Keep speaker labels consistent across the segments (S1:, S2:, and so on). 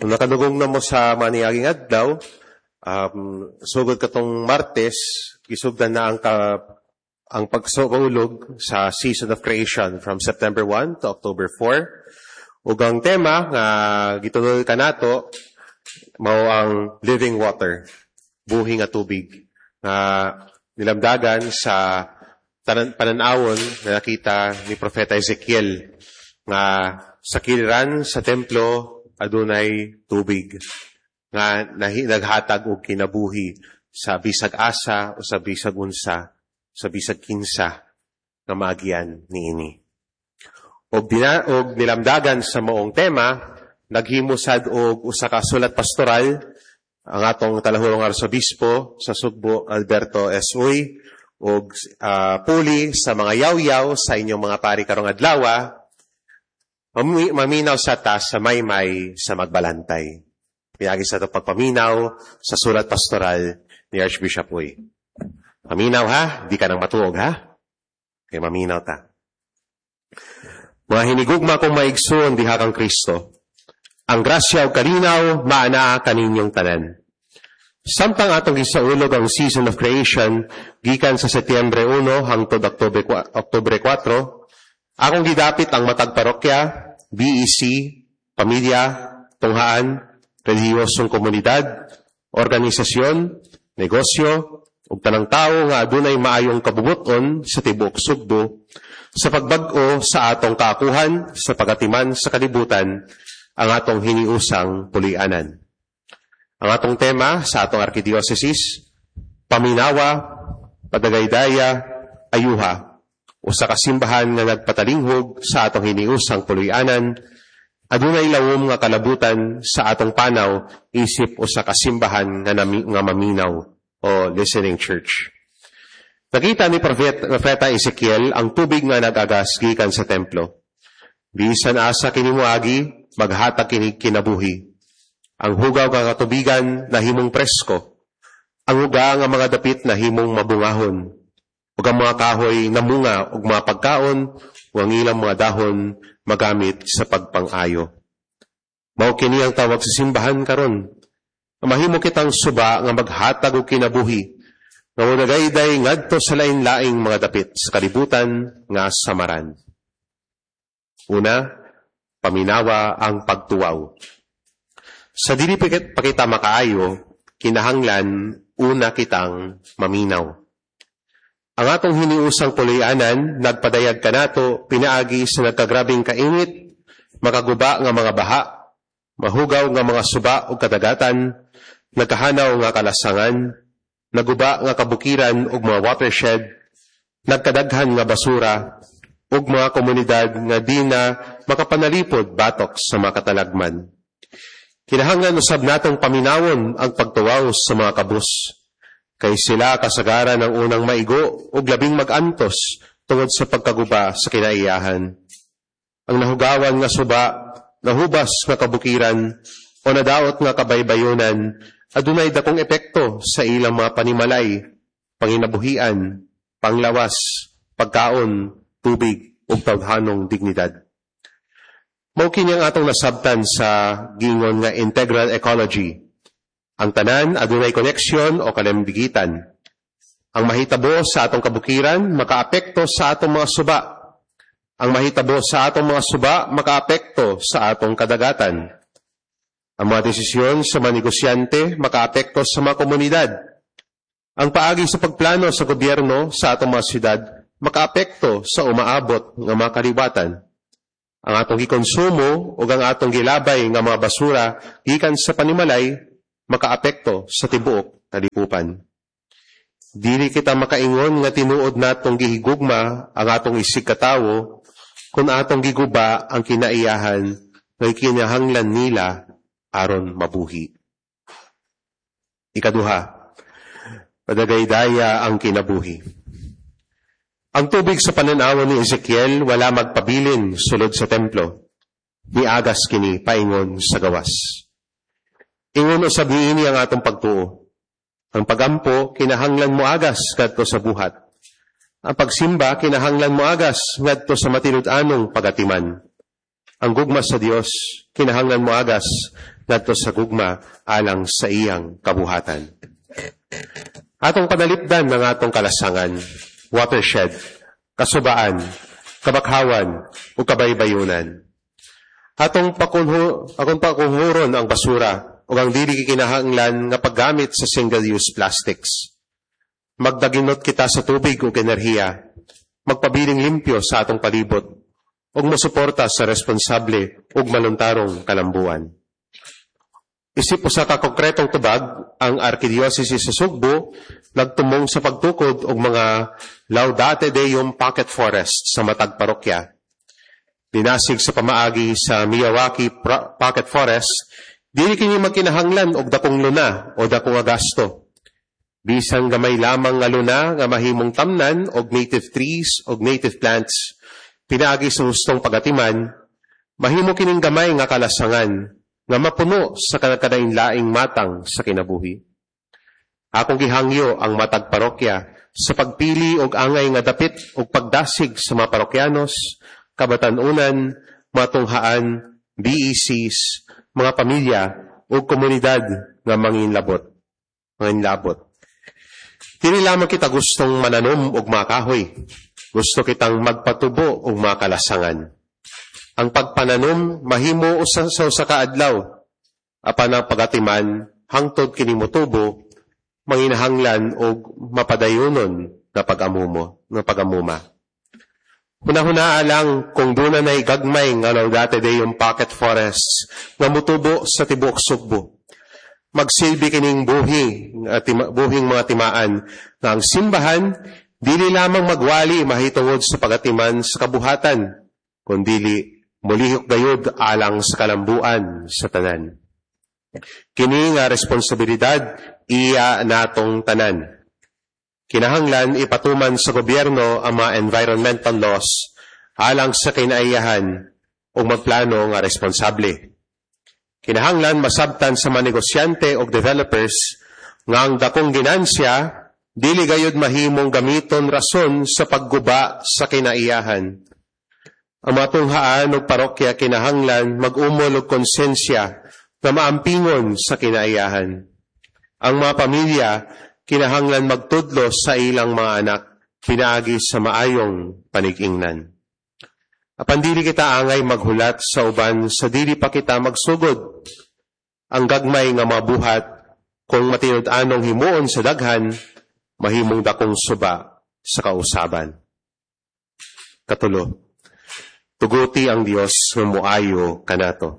S1: Kung nakadugong na mo sa maniaging adlaw, sugod katong Martes, isugdan na ang pagsuulog sa Season of Creation from September 1 to October 4. Ug ang tema nga gituloy kanato mao ang living water, buhi nga tubig nga nilamdagan sa pananawon na nakita ni Propeta Ezekiel nga sa kiliran sa templo adunay tubig nga naghatag og kinabuhi sa bisag asa o sa bisag unsa, sa bisag kinsa nga maagian niini. Og nilamdagan sa maong tema, naghimusad og usa ka sulat pastoral ang atong talahurong arsobispo sa Sugbo, Alberto S. Uy, og puli sa mga yaw-yaw sa inyong mga pari karong adlaw, maminaw sa ta sa maymay sa magbalantay. Piyagi sa ito pagpaminaw sa sulat pastoral ni Archbishop Uy. Paminaw ha, di ka nang matuog ha. Kaya maminaw ta. Mga hinigugma kong maigsoon diha kang Kristo, ang grasya o kalinaw maana kaninyong tanan. Samtang atong gisaulog ang Season of Creation, gikan sa Setyembre 1 hangtod Oktubre 4, akong gidapit ang matag parokya, BEC, pamilya, tunghaan, relihiyosong komunidad, organisasyon, negosyo, ug tanang tawo nga adunay maayong kabubuton sa tibuok Sugbo sa pagbag-o sa atong kaakuhan sa pagatiman sa kalibutan ang atong hiniusang pulianan. Ang atong tema sa atong Archdiocese, paminawa, padagaydaya, ayuha, o sa kasimbahan nga nagpatalinghog sa atong hiniusang pulianan, adunay lawom nga kalabutan sa atong panaw isip o sa kasimbahan nga maminaw o listening church. Nakita ni Propeta Ezekiel ang tubig nga nagagas gikan sa templo. Bisan asa kini moagi, maghatag kini kinabuhi. Ang hugaw nga katubigan na himong presko, ang uga nga mga dapit na himong mabungahon, ug ang mga kahoy na munga ug mga pagkaon ug ang ilang mga dahon magamit sa pagpang-ayo. Mao kini ang tawag sa simbahan karon. Mahimo kitang suba nga maghatag og kinabuhi nga nagayday ngadto sa lain-laing mga dapit sa kalibutan nga samaran. Una, paminawa ang pagtuwaw. Sa dili pakita makaayo, kinahanglan una kitang maminaw. Ang atong hiniusang pulianan, nagpadayag kanato, pinaagi sa nagkagrabing kainit, makaguba nga mga baha, mahugaw nga mga suba o kadagatan, nagkahanaw nga kalasangan, naguba nga kabukiran o mga watershed, nagkadaghan nga basura, o mga komunidad nga di na makapanalipod batok sa mga katalagman. Kinahanglan usab natong paminawon ang pagtuwaw sa mga kabus, kay sila kasagaran ng unang maigo o labing mag-antos tungod sa pagkaguba sa kinaiyahan. Ang nahugawan nga suba, nahubas nga kabukiran, o nadaot nga kabaybayonan, adunay dakong epekto sa ilang mga panimalay, panginabuhian, panglawas, pagkaon, tubig, ug tawhanong dignidad. Mao kini ang atong nasabtan sa gingon nga integral ecology. Ang tanan adunay koneksyon o kalambigitan. Ang mahitabo sa atong kabukiran makaapekto sa atong mga suba. Ang mahitabo sa atong mga suba makaapekto sa atong kadagatan. Ang mga desisyon sa mga negosyante makaapekto sa mga komunidad. Ang paagi sa pagplano sa gobyerno sa atong mga syudad makaapekto sa umaabot nga mga kaliwatan. Ang atong gikonsumo o ang atong gilabay nga mga basura gikan sa panimalay makaapekto sa tibuok kalipupan. Dili kita makaingon nga tinuod natong gihigugma ang atong isig katawo kung atong giguba ang kinaiyahan nga kinahanglan nila aron mabuhi. Ikaduha, padagaydaya ang kinabuhi. Ang tubig sa pananaw ni Ezekiel wala magpabilin sulod sa templo. Niagas kini paingon sa gawas. Ingon usab niini ang atong pagtuo. Ang pagampo kinahanglan mo agas kadto sa buhat. Ang pagsimba kinahanglan mo agas ngadto sa matinud-anong pagatiman. Ang gugma sa Dios kinahanglan mo agas ngadto sa gugma alang sa iyang kabuhatan. Atong panalipdan ng atong kalasangan, watershed, kasubaan, kabakhawan, o kabaybayunan. Atong pakunhuron ang basura o ang dili kinahanglan nga paggamit sa single-use plastics. Magdaginot kita sa tubig o enerhiya, magpabiling limpyo sa atong palibot, o masuporta sa responsable o maluntarong kalambuan. Isip usa ka konkretong tubag, ang Arkidiocese sa Sugbo nagtumong sa pagtukod og mga Laudate Deum pocket forest sa matag parokya. Dinasig sa pamaagi sa Miyawaki Pocket Forest, dili kini magkinahanglan og dakong luna o dakong gasto. Bisan gamay lamang nga luna nga mahimong tamnan og native trees og native plants, pinaagi sa hustong pagatiman, mahimo kining gamay nga kalasangan nga mapuno sa kanakadainlaing matang sa kinabuhi. Akong gihangyo ang matag parokya sa pagpili og angay nga dapit og pagdasig sa mga parokyanos, kabatanunan, mga tunghaan, BECs, mga pamilya o komunidad nga manginlabot. Dili lamang kita gustong mananom og mga kahoy. Gusto kitang magpatubo og mga kalasangan. Ang pagpananom mahimo usa ka adlaw. Apan ang pagatiman hangtod kini motubo, manginahanglan og mapadayonon nga pagamuma. Hunahuna lang kung doon na gagmay nga Laudate Deum pocket forests nga mutubo sa tibuok Sugbo. Magsilbi kining buhing mga timaan na ang simbahan dili lamang magwali mahitungod sa pagatiman sa kabuhatan, kundili mulihok gayud alang sa kalambuan sa tanan. Kini nga responsibilidad iya natong tanan. Kinahanglan ipatuman sa gobyerno ang mga environmental laws alang sa kinaiyahan o magplano nga responsable. Kinahanglan masabtan sa mga negosyante o developers nga ang dakong ginansya dili gayud mahimong gamiton rason sa pagguba sa kinaiyahan. Ang mga tunghaan o parokya kinahanglan mag-umol og konsensya na maampingon sa kinaiyahan. Ang mga pamilya kinahanglan magtudlo sa ilang mga anak, pinaagi sa maayong panig-ingnan. Apan dili kita angay maghulat sa uban sa dili pa kita magsugod. Ang gagmay nga mabuhat, kung matinud-anong himuon sa daghan, mahimong dakong suba sa kausaban. Katulo, tuguti ang Dios nga muayo kanato.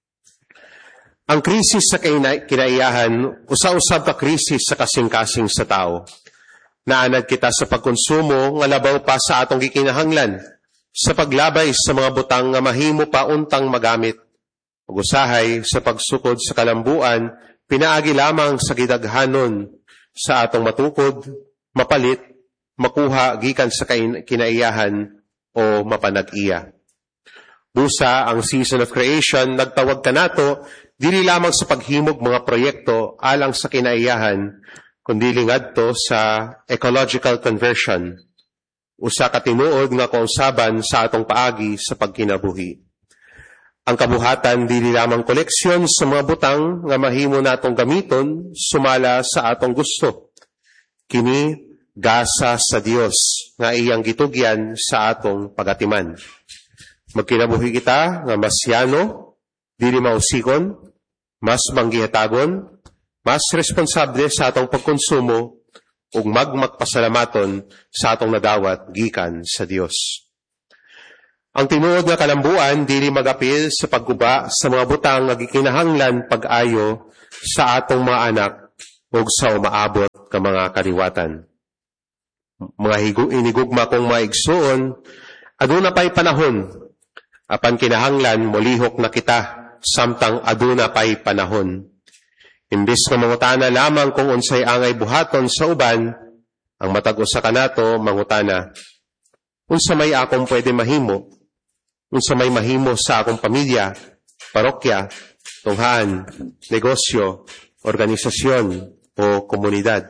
S1: Ang krisis sa kinaiyahan, usa-usab ka krisis sa kasing-kasing sa tao. Naanad kita sa pagkonsumo nga labaw pa sa atong gikinahanglan, sa paglabay sa mga butang nga mahimo pa untang magamit, ug usahay sa pagsukod sa kalambuan, pinaagi lamang sa gidaghanon sa atong matukod, mapalit, makuha gikan sa kinaiyahan o mapanag-iya. Busa ang Season of Creation nagtawag kanato dili lamang sa paghimog mga proyekto alang sa kinaiyahan, kundi ngadto sa ecological conversion, usa ka tinuod nga kausaban sa atong paagi sa pagkinabuhi. Ang kabuhatan dili lamang koleksyon sa mga butang nga mahimo natong gamiton sumala sa atong gusto. Kini gasa sa Dios nga iyang gitugyan sa atong pagatiman. Magkinabuhi kita nga mas yano, dili mausikon, mas manggihatagon, mas responsable sa atong pagkonsumo ug magpasalamaton sa atong nadawat gikan sa Dios. Ang tinuod nga kalambuan dili magapil sa pagguba sa mga butang nga gikinahanglan pag-ayo sa atong mga anak ug sa umaabot ka mga kaliwatan. Mga inigugma kong maigsuon, aduna pay panahon, apan kinahanglan molihok na kita samtang aduna pay panahon. Imbis nga mangutana lamang kung unsay angay buhaton sa uban, ang matag usa kanato mangutana, unsa may akong pwede mahimo? Unsa may mahimo sa akong pamilya, parokya, tunghaan, negosyo, organisasyon o komunidad?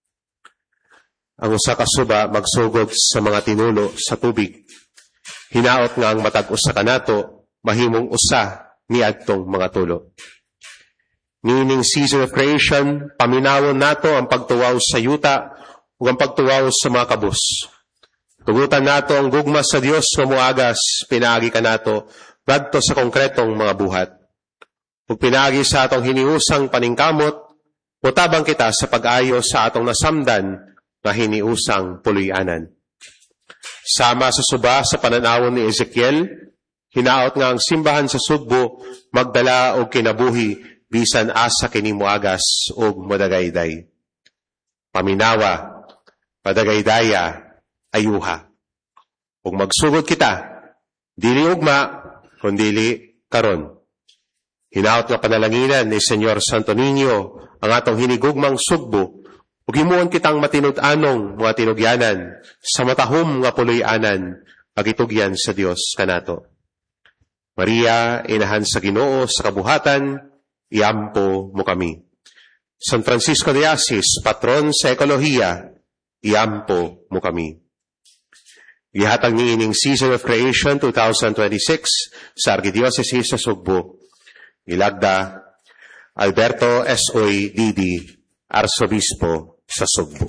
S1: Ang usa ka suba magsugod sa mga tinulo sa tubig. Hinaot nga ang matag usa kanato mahimong usa niadtong mga tulo. Niining season of creation, paminawon nato ang pagtuwaw sa yuta ug ang pagtuwaw sa mga kabus. Tugutan nato ang gugma sa Dios nga moagas, pinaagi ka nato ngadto sa konkretong mga buhat. Ug pinaagi sa atong hiniusang paningkamot, mutabang kita sa pag-ayo sa atong nasamdan nga hiniusang puluy-anan. Sama sa suba sa pananawon ni Ezekiel, hinaot nga ang simbahan sa Sugbo magdala og kinabuhi bisan asa kini moagas og madagayday. Paminawa, madagaydaya, ayuha. Ug magsugod kita, dili ugma, kundili karon. Hinaot nga panalanginan ni Senyor Santo Niño ang atong hinigugmang Sugbo, ug himuon kitang matinud-anong mga tinugyanan sa matahom nga puloy-anan agitugyan sa Dios kanato. Maria, inahan sa Ginoo sa kabuhatan, iampo mo kami. San Francisco de Assis, patron sa ekolohiya, iampo mo kami. Gihatag niining Season of Creation 2026 sa Arkidiocese sa Sugbo. Ilagda, Alberto S.O.Y. Didi, Arsobispo sa Sugbo.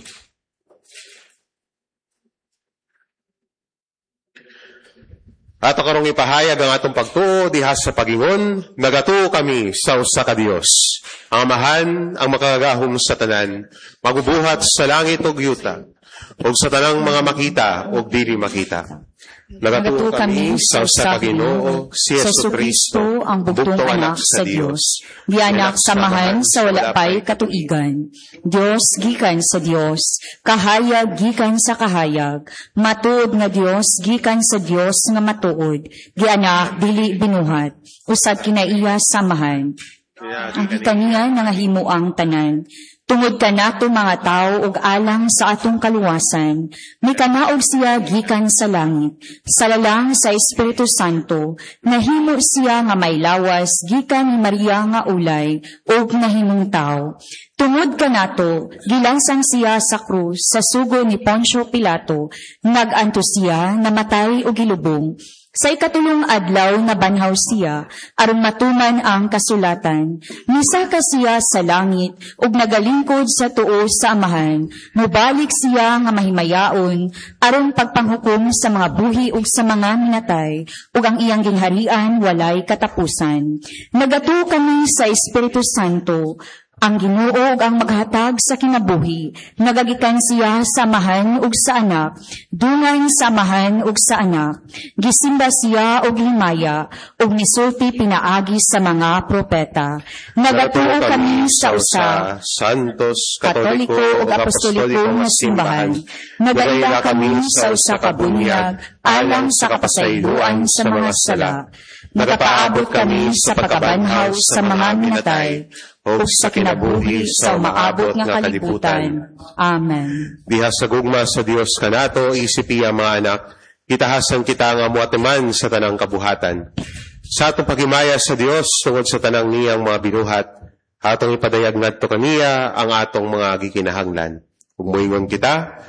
S1: Ato karong ipahayag ang atong pagtuo diha sa pagingon, nagatuo kami sa usa ka Dios. Ang Amahan, ang makagahom sa tanan, magubuhat sa langit ug yuta, ug sa tanang mga makita ug dili makita. Nagatuo kami sa usa ka Ginoo, si Jesucristo, ang bugtong anak sa Dios. Gianak samahan sa wala pay katuigan. Dios gikan sa Dios, kahayag gikan sa kahayag. Matuod nga Dios gikan sa Dios nga matuod. Gianak dili binuhat. Usad kinaiya samahan. Ang kaniya nangahimo ang tanan. Tungod ka nato mga tao ug alang sa atong kaluwasan, may kanaog siya gikan sa langit, sa lalang sa Espiritu Santo, nahimo siya nga may lawas gikan ni Maria nga ulay ug nahimong tao. Tungod ka nato, gilansang siya sa krus sa sugo ni Poncio Pilato, naganto siya, namatay ug gilubong. Sa ikatulong adlaw na banhaw siya, aron matuman ang kasulatan. Misaka siya sa langit, ug nagalingkod sa tuo sa Amahan. Mubalik siya nga mahimayaon, aron pagpanghukom sa mga buhi ug sa mga minatay, ug ang iyang gingharian walay katapusan. Nagatuo kami sa Espiritu Santo, ang Ginoo ug ang maghatag sa kinabuhi. Nagagikan siya sa Amahan ug sa Anak, dungan sa Amahan ug sa Anak. Gisimba siya ug himaya, ug nisulti pinaagi sa mga propeta. Nagatuo kami sa usa, santos, katoliko ug apostoliko nga simbahan. Nagaila kami sa usa ka bunyag, alang sa kapasayloan sa mga sala. Nagapaabot kami sa pagkabanhaw sa mga minatay, o sa kinabuhi sa umaabot nga kalibutan. Amen. Diha sa gugma sa Dios kanato, isipi ang mga anak, kitahasan kita nga muatiman sa tanang kabuhatan. Sa atong paghimaya sa Dios, tungod sa tanang niyang mga binuhat, atong ipadayag ngadto kaniya ang atong mga gikinahanglan. Ug moingon kita,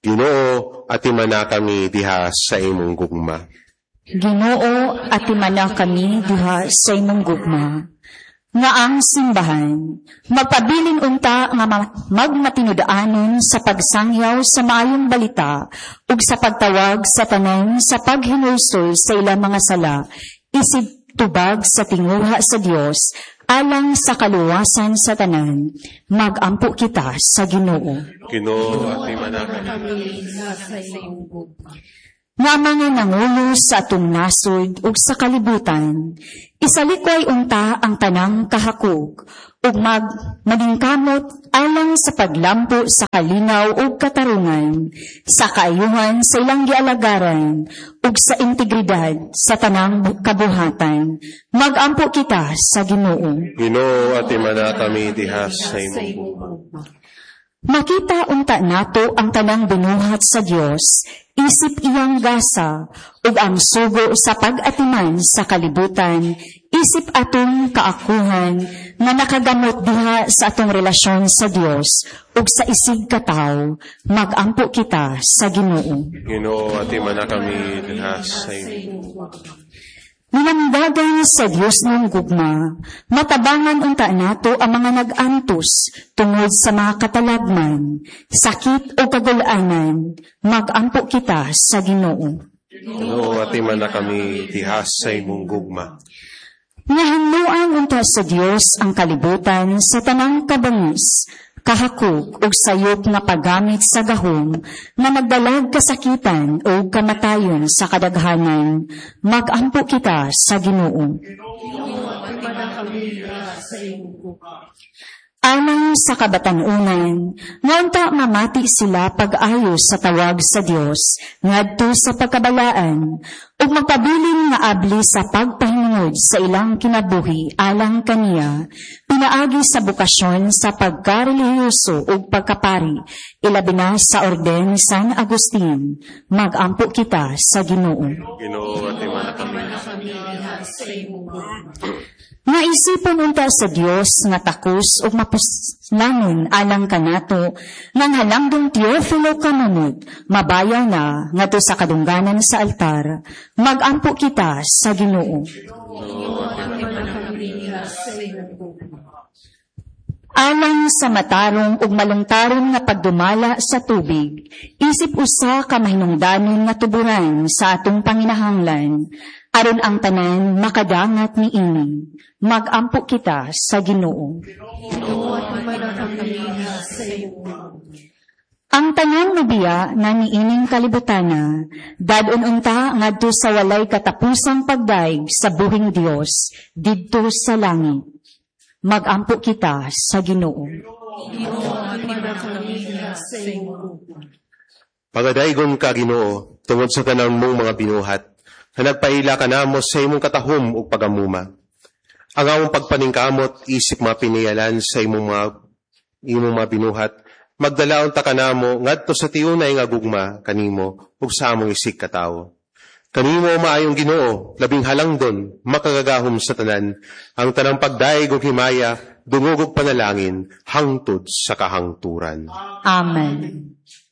S1: Ginoo, atimana kami diha sa imong gugma. Ginoo, atimana kami diha sa imong gugma. Nga ang simbahan, magpabilin unta nga magmatinud-anon sa pagsangyaw sa maayong balita ug sa pagtawag sa tanan sa paghinulsol sa ilang mga sala, isig tubag sa tinguha sa Dios, alang sa kaluwasan sa tanan. Magampo kita sa Ginoo. Ginoo, atimana kami sa imong gugma. Nga mga nangulo sa atong nasod ug sa kalibutan, isalikway unta ang tanang kahakog, ug magingkamot alang sa paglampo sa kalinaw ug katarungan, sa kaayuhan sa ilang gialagaran, ug sa integridad sa tanang kabuhatan. Magampo kita sa Ginoo. Ginoo, atimana kami diha sa imong gugma. Makita unta nato ang tanang binuhat sa Dios, isip iyang gasa, ug ang sugo sa pag-atiman sa kalibutan, isip atong kaakuhan, nga nakagamot diha sa atong relasyon sa Dios, ug sa isig kataw, magampo kita sa Ginoo. Ginoo, atimana kami diha sa imong.
S2: Minamdagan sa Dios ng gugma, matabangan unta nato ang mga nag-antos tungod sa mga katalagman, sakit o kagulanan, mag-ampo kita sa Ginoo.
S1: Ginoo, atiman na kami tihas sa imong gugma.
S2: Nahanluan unta sa Dios ang kalibutan sa tanang kabangis, kahakog o sayop nga paggamit sa gahom na magdalag kasakitan o kamatayon sa kadaghanan, mag-ampo kita sa Ginoo. Anang sa kabatanunan, ngunta mamati sila pag-ayo sa tawag sa Dios, ngadto sa pagkabalaan, ug magpabilin nga abli sa pagpahinungod sa ilang kinabuhi alang kaniya, pinaagi sa bukasyon sa pagkarelihiyoso ug pagkapari, ilabi na sa orden ni San Agustin, mag-ampo kita sa Ginoo.
S1: Ginoo, atiman na kami.
S2: Naisipon unta sa Dios nga takos ug mapuslangon alang kanato nang halangdong Teofilo kamunod mabayaw na ngadto sa kadungganan sa altar, mag-ampo kita sa Ginoo. Alang sa matarong ug malungtarong nga pagdumala sa tubig, isip usa ka mahinungdanon nga tuburan sa atong panginahanglan, aron ang tanan makadangat niini, mag-ampo kita sa Ginoo. Ang tanan nga biya na niining kalibutana, dadon unta ngadto sa walay katapusang pagdaig sa buhing Dios didto sa langit. Mag-ampo kita sa Ginoo.
S1: Pagadaygon ka, Ginoo, tungod sa tanan mong mga binuhat, na nagpaila ka namo sa imong katahom ug pagamuma. Ang among pagpaningkamot, isip mga piniyalan sa imong mga binuhat, magdalaon ta ka namo ngadto sa tiyunay nga gugma kanimo ug sa among isig katawo. Kanimo maayong Ginoo, labing halangdon, makagagahom sa tanan, ang tanang pagdaig ug himaya, dungog ug panalangin, hangtod sa kahangturan.
S2: Amen.